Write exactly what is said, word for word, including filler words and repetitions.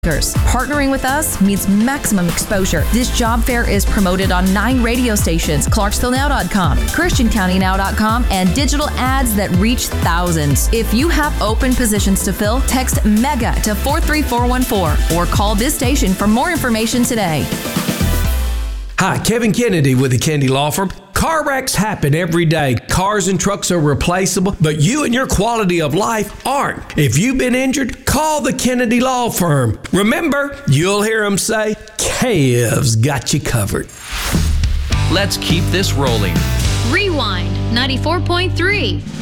Partnering with us means maximum exposure. This job fair is promoted on nine radio stations, Clarksville Now dot com, Christian County Now dot com, and digital ads that reach thousands. If you have open positions to fill, text MEGA to four three four one four or call this station for more information today. Hi, Kevin Kennedy with the Kennedy Law Firm. Car wrecks happen every day. Cars and trucks are replaceable, but you and your quality of life aren't. If you've been injured, call the Kennedy Law Firm. Remember, you'll hear them say, Kev's got you covered. Let's keep this rolling. Rewind ninety-four point three.